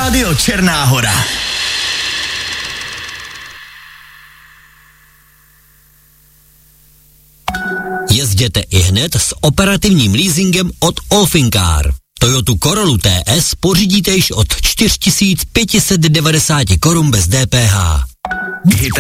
Rádio Černá Hora. Jezděte ihned s operativním leasingem od Olfinkar. Toyotu Corollu TS pořídíte již od 4590 korun bez DPH. Hit